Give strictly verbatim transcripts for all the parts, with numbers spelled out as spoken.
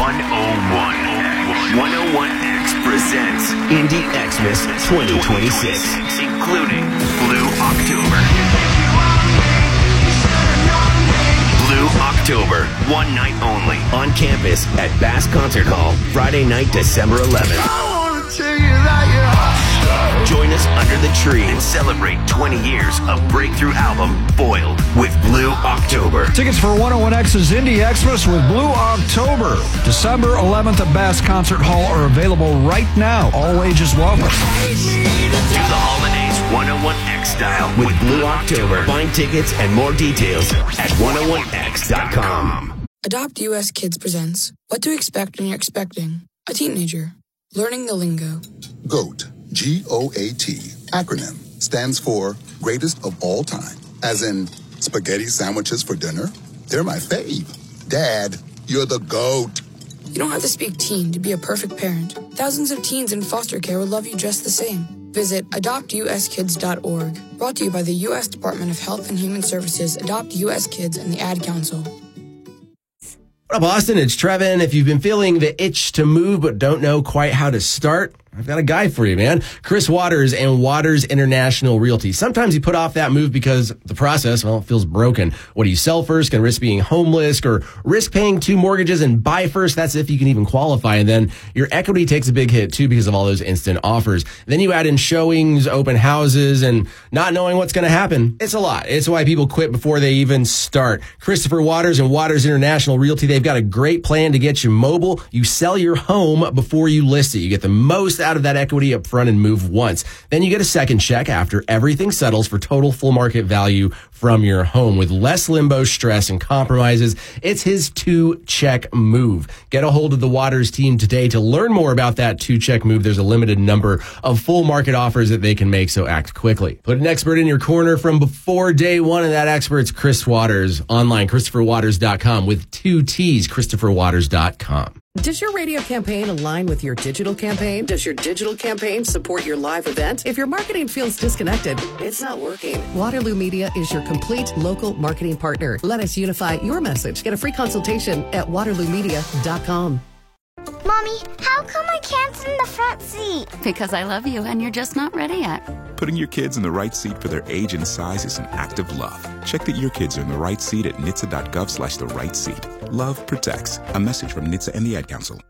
one oh one. one oh one X presents Indie Xmas twenty twenty-six, including Blue October. Blue October, one night only, on campus at Bass Concert Hall, Friday night, December eleventh. Join us under the tree and celebrate twenty years of breakthrough album Boiled with Blue October. Tickets for one oh one X's Indie Xmas with Blue October, December eleventh at Bass Concert Hall, are available right now. All ages welcome. Do the holidays one oh one X style with Blue October. Find tickets and more details at one oh one X dot com. Adopt U S Kids presents What to Expect When You're Expecting a Teenager. Learning the lingo. GOAT, G O A T, acronym, stands for Greatest of All Time. As in, spaghetti sandwiches for dinner? They're my fave. Dad, you're the GOAT. You don't have to speak teen to be a perfect parent. Thousands of teens in foster care would love you just the same. Visit adopt u s kids dot org. Brought to you by the U S Department of Health and Human Services, Adopt U S Kids, and the Ad Council. What up, Austin? It's Trevin. If you've been feeling the itch to move but don't know quite how to start, I've got a guy for you, man. Chris Waters and Waters International Realty. Sometimes you put off that move because the process, well, it feels broken. What do you sell first? Can risk being homeless, or risk paying two mortgages and buy first? That's if you can even qualify. And then your equity takes a big hit too because of all those instant offers. Then you add in showings, open houses, and not knowing what's going to happen. It's a lot. It's why people quit before they even start. Christopher Waters and Waters International Realty, they've got a great plan to get you mobile. You sell your home before you list it. You get the most out of that equity up front and move once. Then you get a second check after everything settles for total full market value from your home with less limbo, stress, and compromises. It's his two-check move. Get a hold of the Waters team today to learn more about that two-check move. There's a limited number of full market offers that they can make, so act quickly. Put an expert in your corner from before day one, and that expert's Chris Waters. Online, christopher waters dot com with two T's, christopher waters dot com. Does your radio campaign align with your digital campaign? Does your digital campaign support your live event? If your marketing feels disconnected, it's not working. Waterloo Media is your complete local marketing partner. Let us unify your message. Get a free consultation at waterloo media dot com. Mommy, how come I can't sit in the front seat? Because I love you and you're just not ready yet. Putting your kids in the right seat for their age and size is an act of love. Check that your kids are in the right seat at N H T S A dot gov slash the right seat. Love protects. A message from N H T S A and the Ad Council.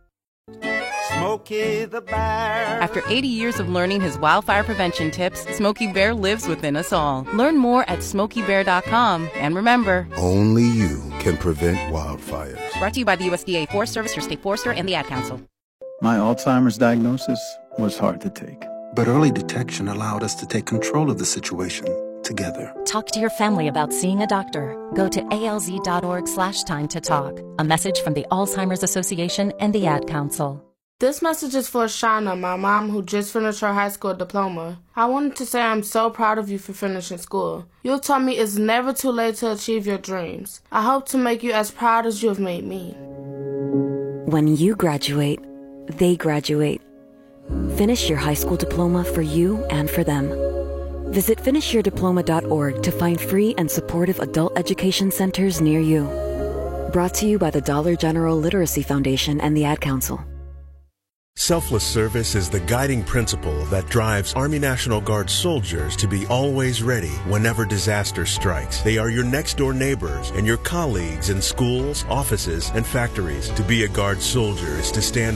Smokey the Bear. After eighty years of learning his wildfire prevention tips, Smokey Bear lives within us all. Learn more at smokey bear dot com. And remember, only you can prevent wildfires. Brought to you by the U S D A Forest Service, your state forester, and the Ad Council. My Alzheimer's diagnosis was hard to take. But early detection allowed us to take control of the situation together. Talk to your family about seeing a doctor. Go to A L Z dot org slash time to talk. A message from the Alzheimer's Association and the Ad Council. This message is for Shauna, my mom, who just finished her high school diploma. I wanted to say I'm so proud of you for finishing school. You taught me it's never too late to achieve your dreams. I hope to make you as proud as you have made me. When you graduate, they graduate. Finish your high school diploma for you and for them. Visit finish your diploma dot org to find free and supportive adult education centers near you. Brought to you by the Dollar General Literacy Foundation and the Ad Council. Selfless service is the guiding principle that drives Army National Guard soldiers to be always ready whenever disaster strikes. They are your next-door neighbors and your colleagues in schools, offices, and factories. To be a Guard soldier is to stand